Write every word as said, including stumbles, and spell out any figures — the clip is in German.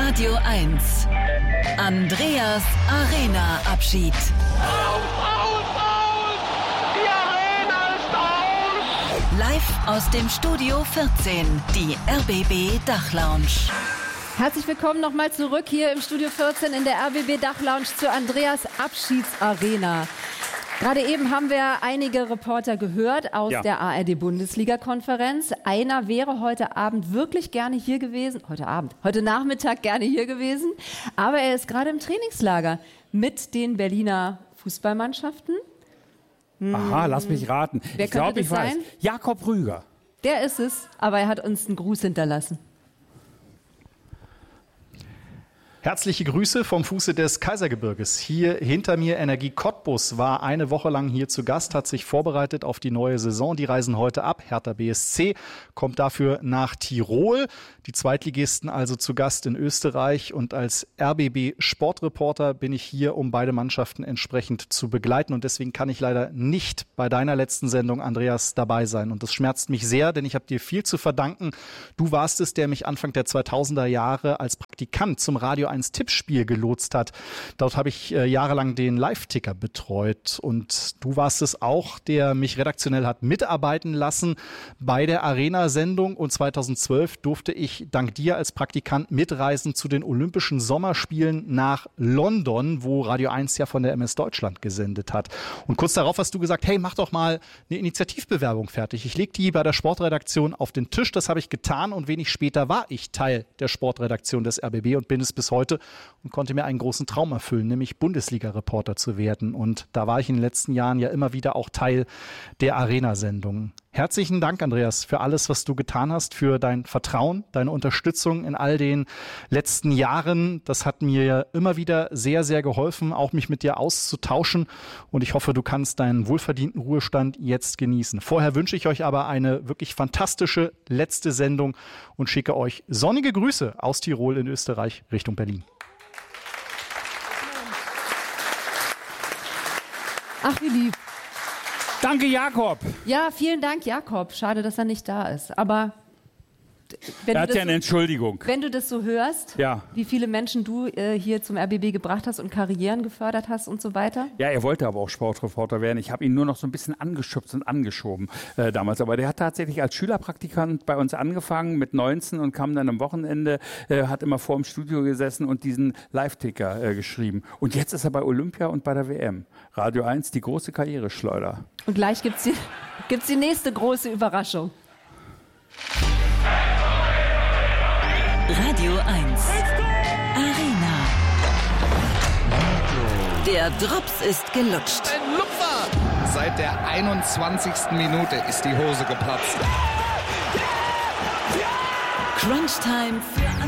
Radio eins. Andreas Arena-Abschied. Aus, aus, aus! Die Arena ist aus! Live aus dem Studio vierzehn, die R B B Dachlounge. Herzlich willkommen nochmal zurück hier im Studio vierzehn in der R B B Dachlounge zur Andreas Abschiedsarena. Gerade eben haben wir einige Reporter gehört aus ja. der A R D-Bundesliga-Konferenz. Einer wäre heute Abend wirklich gerne hier gewesen, heute Abend, heute Nachmittag gerne hier gewesen, aber er ist gerade im Trainingslager mit den Berliner Fußballmannschaften. Hm. Aha, lass mich raten. Wer ich glaube, ich sein? weiß. Jakob Rüger. Der ist es, aber er hat uns einen Gruß hinterlassen. Herzliche Grüße vom Fuße des Kaisergebirges. Hier hinter mir Energie Cottbus war eine Woche lang hier zu Gast, hat sich vorbereitet auf die neue Saison. Die reisen heute ab. Hertha B S C kommt dafür nach Tirol. Die Zweitligisten also zu Gast in Österreich. Und als R B B-Sportreporter bin ich hier, um beide Mannschaften entsprechend zu begleiten. Und deswegen kann ich leider nicht bei deiner letzten Sendung, Andreas, dabei sein. Und das schmerzt mich sehr, denn ich habe dir viel zu verdanken. Du warst es, der mich Anfang der zweitausender Jahre als Praktikant zum Radio eins Tippspiel gelotst hat. Dort habe ich äh, jahrelang den Live-Ticker betreut und du warst es auch, der mich redaktionell hat mitarbeiten lassen bei der Arena-Sendung und zweitausendzwölf durfte ich dank dir als Praktikant mitreisen zu den Olympischen Sommerspielen nach London, wo Radio eins ja von der M S Deutschland gesendet hat. Und kurz darauf hast du gesagt, hey, mach doch mal eine Initiativbewerbung fertig. Ich leg die bei der Sportredaktion auf den Tisch. Das habe ich getan und wenig später war ich Teil der Sportredaktion des R B B und bin es bis heute und konnte mir einen großen Traum erfüllen, nämlich Bundesliga-Reporter zu werden. Und da war ich in den letzten Jahren ja immer wieder auch Teil der Arena-Sendungen. Herzlichen Dank, Andreas, für alles, was du getan hast, für dein Vertrauen, deine Unterstützung in all den letzten Jahren. Das hat mir immer wieder sehr, sehr geholfen, auch mich mit dir auszutauschen. Und ich hoffe, du kannst deinen wohlverdienten Ruhestand jetzt genießen. Vorher wünsche ich euch aber eine wirklich fantastische letzte Sendung und schicke euch sonnige Grüße aus Tirol in Österreich Richtung Berlin. Ach, wie lieb. Danke, Jakob. Ja, vielen Dank, Jakob. Schade, dass er nicht da ist. Aber wenn er du hat ja eine so, Entschuldigung. Wenn du das so hörst, ja. wie viele Menschen du äh, hier zum R B B gebracht hast und Karrieren gefördert hast und so weiter. Ja, er wollte aber auch Sportreporter werden. Ich habe ihn nur noch so ein bisschen angeschubst und angeschoben äh, damals. Aber der hat tatsächlich als Schülerpraktikant bei uns angefangen mit neunzehn und kam dann am Wochenende, äh, hat immer vor dem Studio gesessen und diesen Live-Ticker äh, geschrieben. Und jetzt ist er bei Olympia und bei der W M. Radio eins, die große Karriereschleuder. Und gleich gibt's die, gibt's die nächste große Überraschung. Radio eins. Arena. Der Drops ist gelutscht. Ein Lupfer! Seit der einundzwanzigsten Minute ist die Hose geplatzt. Crunch Time für